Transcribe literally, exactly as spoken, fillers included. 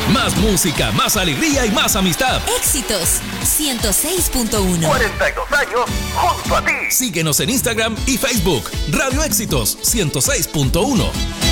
Más música, más alegría y más amistad. Éxitos ciento seis punto uno. cuarenta y dos años junto a ti. Síguenos en Instagram y Facebook. Radio Éxitos ciento seis punto uno.